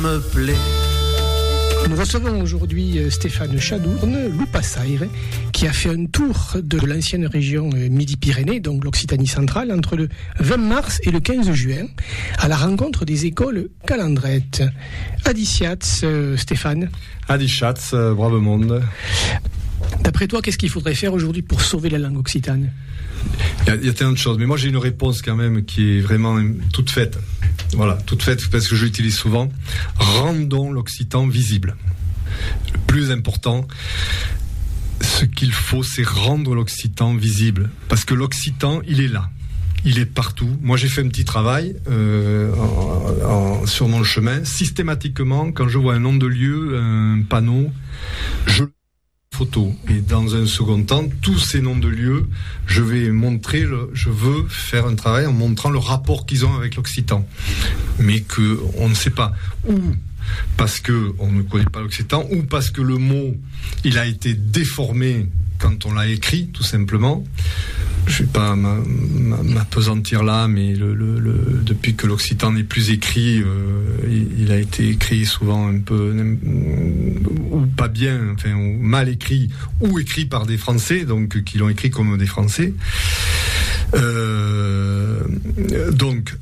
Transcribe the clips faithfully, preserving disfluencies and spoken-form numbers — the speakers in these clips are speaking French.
me plaît. Nous recevons aujourd'hui Stéphane Chadourne, loup passaire, qui a fait un tour de l'ancienne région Midi-Pyrénées, donc l'Occitanie centrale, entre le vingt mars et le quinze juin, à la rencontre des écoles calandrettes. Adiciats, Stéphane. Adiciats, brave monde. D'après toi, qu'est-ce qu'il faudrait faire aujourd'hui pour sauver la langue occitane ? Il y, a, il y a tellement de choses, mais moi j'ai une réponse quand même qui est vraiment toute faite. Voilà, toute faite parce que je l'utilise souvent. Rendons l'occitan visible. Le plus important, ce qu'il faut, c'est rendre l'occitan visible. Parce que l'occitan, il est là. Il est partout. Moi, j'ai fait un petit travail euh, en, en, sur mon chemin. Systématiquement, quand je vois un nom de lieu, un panneau, je photo. Et dans un second temps, tous ces noms de lieux, je vais montrer, le, je veux faire un travail en montrant le rapport qu'ils ont avec l'occitan. Mais que on ne sait pas. Ou parce que on ne connaît pas l'occitan, ou parce que le mot, il a été déformé quand on l'a écrit, tout simplement. Je ne vais pas m'apesantir là, mais le, le, le, depuis que l'occitan n'est plus écrit, euh, il, il a été écrit souvent un peu, ou pas bien, enfin, ou mal écrit, ou écrit par des Français, donc qui l'ont écrit comme des Français. Euh, donc,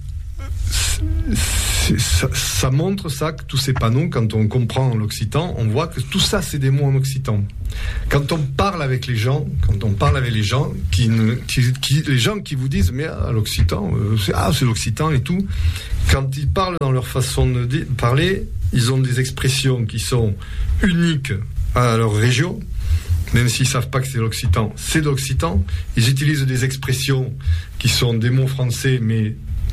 ça, ça montre ça, que tous ces panneaux, quand on comprend l'occitan, on voit que tout ça, c'est des mots en occitan. Quand on parle avec les gens, quand on parle avec les gens, qui ne, qui, qui, les gens qui vous disent, mais ah, l'occitan, euh, c'est, ah, c'est l'occitan et tout, quand ils parlent dans leur façon de di- parler, ils ont des expressions qui sont uniques à leur région, même s'ils savent pas que c'est l'occitan, c'est l'occitan. Ils utilisent des expressions qui sont des mots français, mais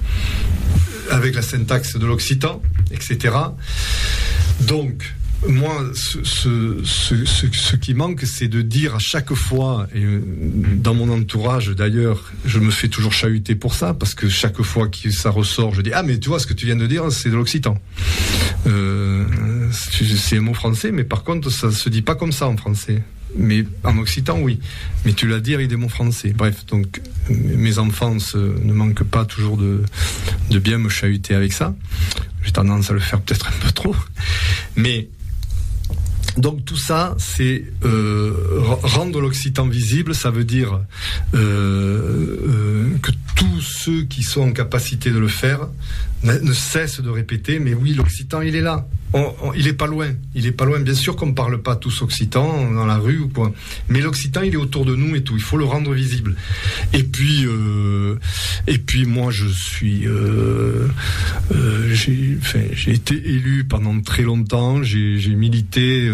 avec la syntaxe de l'occitan, et cetera. Donc, moi, ce, ce, ce, ce, ce qui manque, c'est de dire à chaque fois, et dans mon entourage d'ailleurs, je me fais toujours chahuter pour ça, parce que chaque fois que ça ressort, je dis « Ah, mais tu vois, ce que tu viens de dire, c'est de l'occitan. Euh, » c'est un mot français, mais par contre, ça se dit pas comme ça en français. Mais en occitan, oui. Mais tu l'as dit avec des mots français. Bref, donc mes enfants ne manquent pas toujours de, de bien me chahuter avec ça. J'ai tendance à le faire peut-être un peu trop. Mais donc tout ça, c'est euh, rendre l'occitan visible. Ça veut dire euh, euh, que tous ceux qui sont en capacité de le faire ne, ne cessent de répéter. Mais oui, l'occitan, il est là. On, on, il est pas loin, il est pas loin. Bien sûr qu'on ne parle pas tous occitan dans la rue ou quoi, mais l'occitan il est autour de nous et tout. Il faut le rendre visible. Et puis, euh, et puis moi je suis, euh, euh, j'ai, enfin, j'ai été élu pendant très longtemps. J'ai, j'ai milité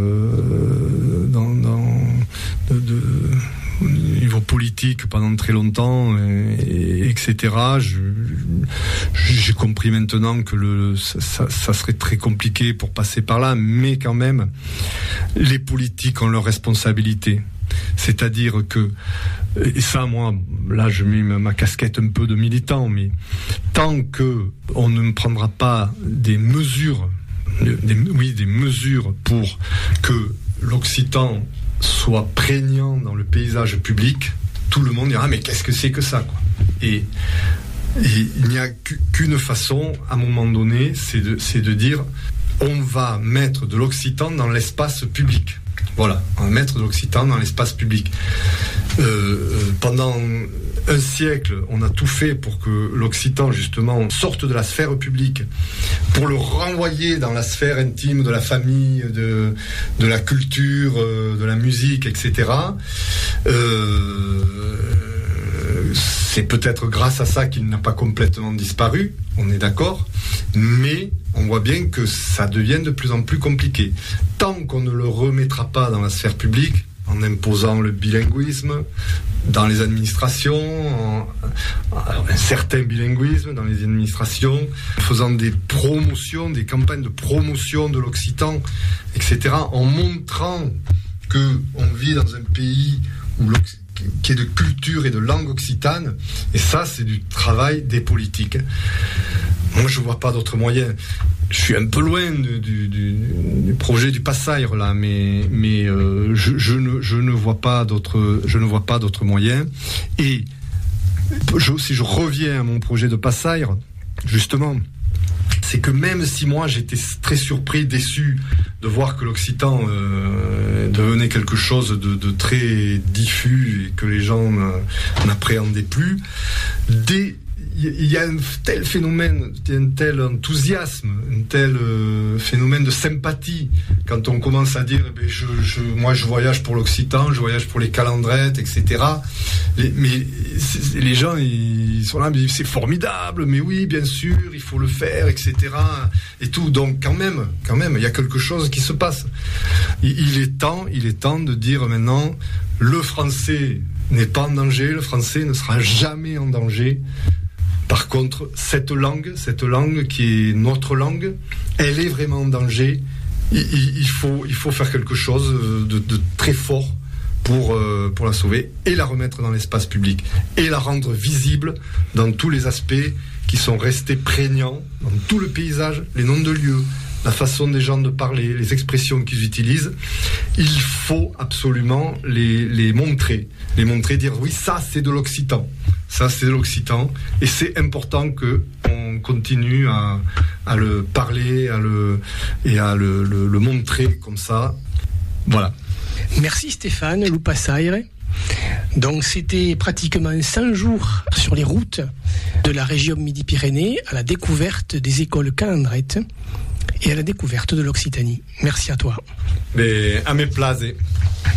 euh, dans, dans de, de au niveau politique pendant très longtemps, et, et, etc. Je, j'ai compris maintenant que le, ça, ça serait très compliqué pour passer par là, mais quand même, les politiques ont leurs responsabilités. C'est-à-dire que, et ça, moi, là, je mets ma casquette un peu de militant, mais tant que on ne prendra pas des mesures, des, oui, des mesures pour que l'occitan soit prégnant dans le paysage public, tout le monde dira ah, mais qu'est-ce que c'est que ça, quoi. Et, et il n'y a qu'une façon, à un moment donné, c'est de, c'est de dire on va mettre de l'occitan dans l'espace public. Voilà, on va mettre de l'occitan dans l'espace public. Euh, pendant un siècle, on a tout fait pour que l'occitan, justement, sorte de la sphère publique, pour le renvoyer dans la sphère intime de la famille, de, de la culture, euh, de la musique, et cetera. Euh, c'est peut-être grâce à ça qu'il n'a pas complètement disparu, on est d'accord, mais on voit bien que ça devient de plus en plus compliqué. Tant qu'on ne le remettra pas dans la sphère publique, en imposant le bilinguisme dans les administrations, en, alors un certain bilinguisme dans les administrations, en faisant des promotions, des campagnes de promotion de l'occitan, et cetera, en montrant qu'on vit dans un pays où l'occitan, qui est de culture et de langue occitane, et ça c'est du travail des politiques. Moi je vois pas d'autres moyens. Je suis un peu loin du, du, du, du projet du Passaire là, mais mais euh, je, je ne je ne vois pas d'autres je ne vois pas d'autres moyens. Et je, si je reviens à mon projet de Passaire, justement, c'est que même si moi j'étais très surpris, déçu de voir que l'occitan euh, devenait quelque chose de, de très diffus et que les gens n'appréhendaient plus, dès il y a un tel phénomène, un tel enthousiasme, un tel euh, phénomène de sympathie quand on commence à dire eh ben, je, je, moi je voyage pour l'occitan, je voyage pour les calandrettes, et cetera. Les, mais les gens ils sont là, mais c'est formidable, mais oui bien sûr il faut le faire, et cetera. Et tout. Donc quand même, quand même, il y a quelque chose qui se passe. Il, il est temps, il est temps de dire maintenant le français n'est pas en danger, le français ne sera jamais en danger. Par contre, cette langue, cette langue qui est notre langue, elle est vraiment en danger. Il, il, il, faut, il faut faire quelque chose de, de très fort pour, euh, pour la sauver et la remettre dans l'espace public et la rendre visible dans tous les aspects qui sont restés prégnants dans tout le paysage, les noms de lieux, la façon des gens de parler, les expressions qu'ils utilisent. Il faut absolument les, les montrer, les montrer, dire oui, ça c'est de l'occitan. Ça, c'est l'occitan. Et c'est important qu'on continue à, à le parler à le, et à le, le, le montrer comme ça. Voilà. Merci Stéphane Loupassaire. Donc, c'était pratiquement cent jours sur les routes de la région Midi-Pyrénées à la découverte des écoles calandrettes et à la découverte de l'Occitanie. Merci à toi. Mais à mes plaisirs.